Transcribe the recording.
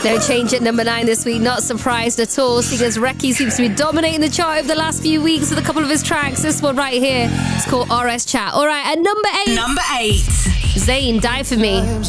No change at number 9 this week. Not surprised at all, seeing as Reki seems to be dominating the chart over the last few weeks with a couple of his tracks. This one right here is called RS Chat. All right, at number 8. Number 8. Zayn, Die For Me.